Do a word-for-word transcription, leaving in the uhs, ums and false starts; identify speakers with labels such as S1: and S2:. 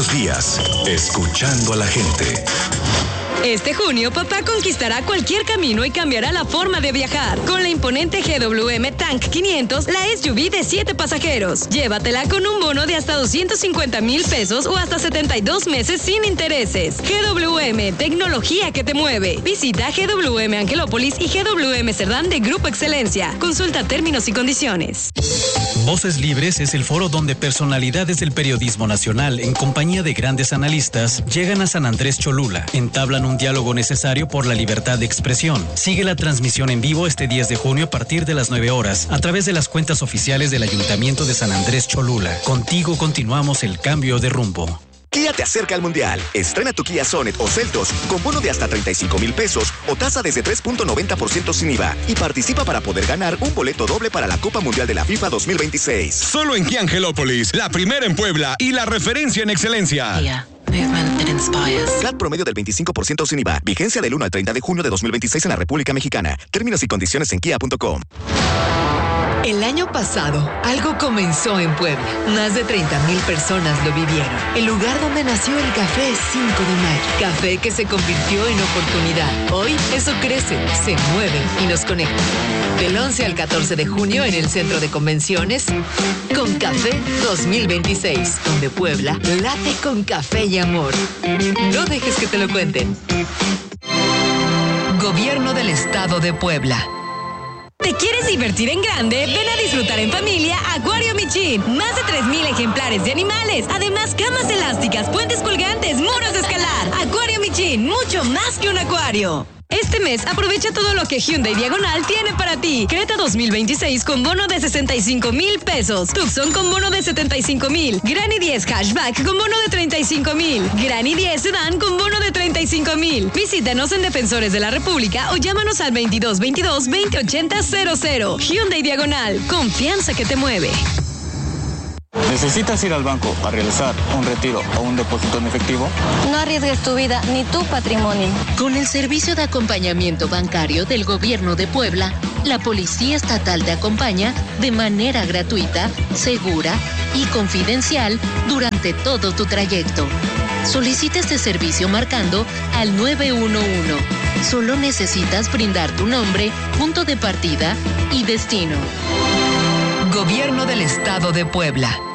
S1: los días, escuchando a la gente.
S2: Este junio, papá conquistará cualquier camino y cambiará la forma de viajar. Con la imponente G W M Tank quinientos, la S U V de siete pasajeros. Llévatela con un bono de hasta doscientos cincuenta mil pesos o hasta setenta y dos meses sin intereses. G W M, tecnología que te mueve. Visita G W M Angelópolis y G W M Cerdán de Grupo Excelencia. Consulta términos y condiciones.
S3: Voces Libres es el foro donde personalidades del periodismo nacional, en compañía de grandes analistas, llegan a San Andrés Cholula, entablan un diálogo necesario por la libertad de expresión. Sigue la transmisión en vivo este diez de junio a partir de las nueve horas, a través de las cuentas oficiales del Ayuntamiento de San Andrés Cholula. Contigo continuamos el cambio de rumbo.
S4: Kia te acerca al Mundial. Estrena tu Kia Sonet o Seltos con bono de hasta treinta y cinco mil pesos o tasa desde tres punto noventa por ciento sin I V A y participa para poder ganar un boleto doble para la Copa Mundial de la FIFA dos mil veintiséis.
S5: Solo en Kia Angelópolis, la primera en Puebla y la referencia en excelencia.
S6: Kia. Movement that inspires.
S4: C A T promedio del veinticinco por ciento sin I V A. Vigencia del uno al treinta de junio de dos mil veintiséis en la República Mexicana. Términos y condiciones en kia punto com.
S7: El año pasado, algo comenzó en Puebla. Más de treinta mil personas lo vivieron. El lugar donde nació el Café cinco de mayo. Café que se convirtió en oportunidad. Hoy, eso crece, se mueve y nos conecta. Del once al catorce de junio en el Centro de Convenciones, Con Café dos mil veintiséis, donde Puebla late con café y amor. No dejes que te lo cuenten. Gobierno del Estado de Puebla.
S2: ¿Te quieres divertir en grande? Ven a disfrutar en familia Acuario Michin. Más de tres mil ejemplares de animales. Además, camas elásticas, puentes colgantes, muros de escalar. Acuario Michin, mucho más que un acuario. Este mes aprovecha todo lo que Hyundai Diagonal tiene para ti. Creta dos mil veintiséis con bono de sesenta y cinco mil pesos. Tucson con bono de setenta y cinco mil. Granny diez Hatchback con bono de treinta y cinco mil. Granny diez Sedan con bono de treinta y cinco mil. Visítanos en Defensores de la República o llámanos al veintidós veintidós veinte ochenta cero cero. Hyundai Diagonal. Confianza que te mueve.
S8: ¿Necesitas ir al banco a realizar un retiro o un depósito en efectivo?
S9: No arriesgues tu vida ni tu patrimonio.
S6: Con el servicio de acompañamiento bancario del Gobierno de Puebla, la Policía Estatal te acompaña de manera gratuita, segura y confidencial durante todo tu trayecto. Solicita este servicio marcando al nueve uno uno. Solo necesitas brindar tu nombre, punto de partida y destino.
S7: Gobierno del Estado de Puebla.